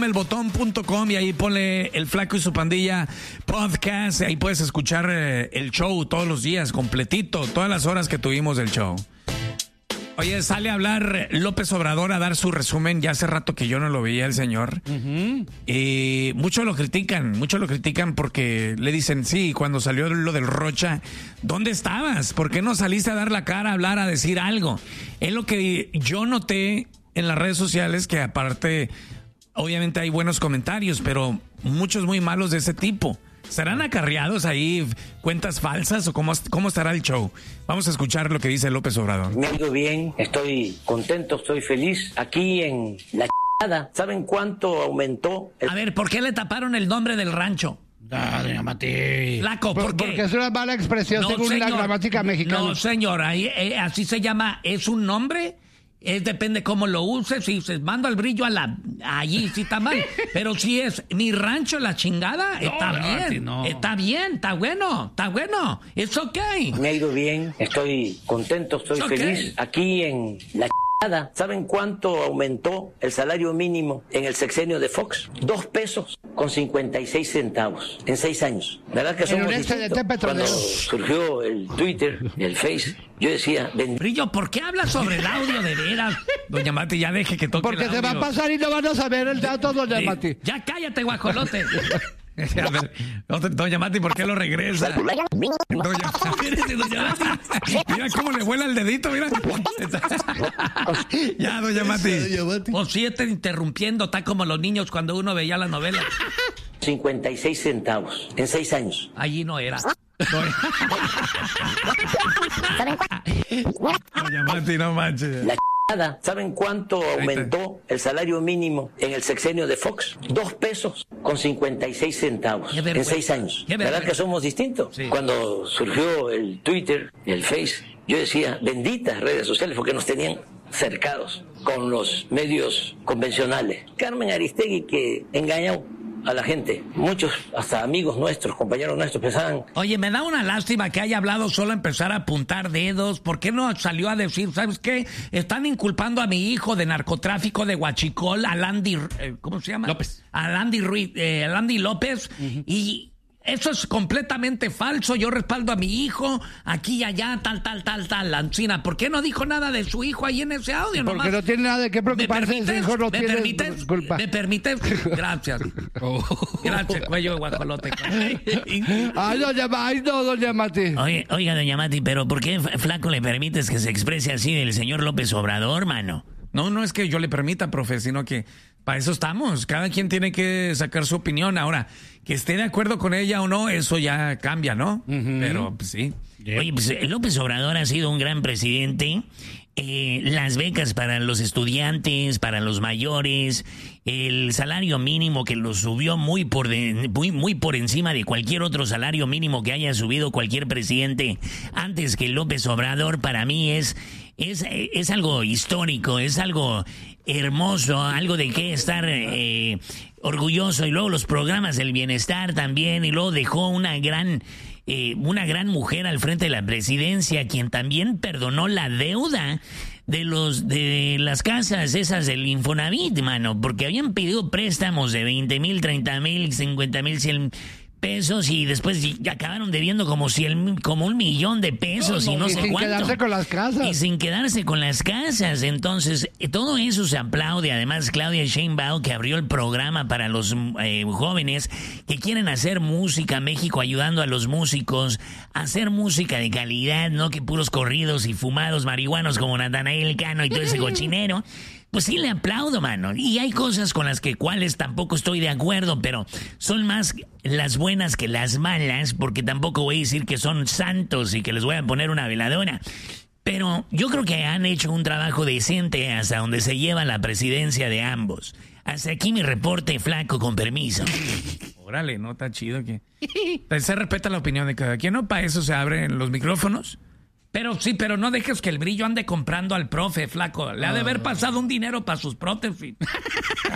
elbotón.com y ahí ponle El Flaco y su Pandilla podcast. Ahí puedes escuchar el show todos los días, completito, todas las horas que tuvimos del show. Oye, sale a hablar López Obrador a dar su resumen. Ya hace rato que yo no lo veía el señor. Y muchos lo critican porque le dicen, sí, cuando salió lo del Rocha, ¿dónde estabas? ¿Por qué no saliste a dar la cara, a hablar, a decir algo? Es lo que yo noté en las redes sociales, que aparte, obviamente hay buenos comentarios, pero muchos muy malos de ese tipo. ¿Serán acarreados ahí cuentas falsas o cómo estará el show? Vamos a escuchar lo que dice López Obrador. Me ha ido bien, estoy contento, estoy feliz. Aquí en la ¿saben cuánto aumentó? A ver, ¿por qué le taparon el nombre del rancho? Doña Mati. Flaco, ¿por qué? Porque es una mala expresión según la gramática mexicana. No, señor, así se llama, ¿es un nombre? Depende cómo lo uses. Si se mando el brillo allí, sí está mal. Pero si es mi rancho, la chingada, está bien. No. Está bien, está bueno. It's okay. Me ha ido bien, estoy contento, estoy feliz. Aquí en la ¿saben cuánto aumentó el salario mínimo en el sexenio de Fox? 2 pesos con 56 centavos en 6 años. ¿Verdad que somos distintos? Cuando surgió el Twitter, el Face, yo decía... Brillo, ¿por qué hablas sobre el audio de veras? Doña Mati, ya deje que toque porque el audio. se va a pasar y no van a saber el dato, doña Mati. Ya cállate, guajolote. A ver, doña Mati, ¿por qué lo regresa? Doña Mati, mira cómo le vuela el dedito, mira. Ya, doña Mati. Pues sí, está interrumpiendo, está como los niños cuando uno veía la novela. 56 centavos en 6 años. Allí no era. Doña Mati, no manches. ¿Saben cuánto aumentó el salario mínimo en el sexenio de Fox? 2 pesos con 56 centavos en 6 años. ¿Verdad que somos distintos? Sí. Cuando surgió el Twitter, el Face, yo decía, benditas redes sociales, porque nos tenían cercados con los medios convencionales. Carmen Aristegui, que engañó a la gente. Muchos, hasta amigos nuestros, compañeros nuestros, pensaban... Oye, me da una lástima que haya hablado solo empezar a apuntar dedos. ¿Por qué no salió a decir, ¿sabes qué? Están inculpando a mi hijo de narcotráfico de Huachicol, a Landy... ¿cómo se llama? López. A Landy López. Y eso es completamente falso. Yo respaldo a mi hijo aquí y allá, tal, Ancina. ¿Por qué no dijo nada de su hijo ahí en ese audio? Porque nomás no tiene nada de qué preocuparse. Su hijo no tiene culpa. ¿Me permites? Gracias. Gracias, cuello de guajolote. Ay, doña Mati. Oiga, doña Mati, pero ¿por qué, Flaco, le permites que se exprese así del señor López Obrador, mano? No es que yo le permita, profe, sino que para eso estamos. Cada quien tiene que sacar su opinión. Ahora, que esté de acuerdo con ella o no, eso ya cambia, ¿no? Pero, pues sí. Oye, pues López Obrador ha sido un gran presidente. Las becas para los estudiantes, para los mayores, el salario mínimo que lo subió muy por encima de cualquier otro salario mínimo que haya subido cualquier presidente antes que López Obrador, para mí es algo histórico, es algo hermoso, algo de qué estar orgulloso. Y luego los programas del bienestar también, y luego dejó una gran mujer al frente de la presidencia, quien también perdonó la deuda de las casas esas del Infonavit, mano, porque habían pedido préstamos de 20,000, 30,000, 50,000, 100 pesos y después ya acabaron debiendo como 1,000,000 de pesos y no sé cuánto. Y sin quedarse con las casas. Y sin quedarse con las casas. Entonces, todo eso se aplaude. Además, Claudia Sheinbaum, que abrió el programa para los jóvenes que quieren hacer música, México ayudando a los músicos a hacer música de calidad, no que puros corridos y fumados marihuanos como Natanael Cano y todo ese cochinero. Pues sí, le aplaudo, mano. Y hay cosas con las cuales tampoco estoy de acuerdo, pero son más las buenas que las malas, porque tampoco voy a decir que son santos y que les voy a poner una veladora. Pero yo creo que han hecho un trabajo decente hasta donde se lleva la presidencia de ambos. Hasta aquí mi reporte, Flaco, con permiso. Órale, no, está chido que... Se respeta la opinión de cada quien, ¿no? Para eso se abren los micrófonos. Pero sí, pero no dejes que el brillo ande comprando al profe, Flaco. Le ha de haber pasado un dinero para sus prótesis.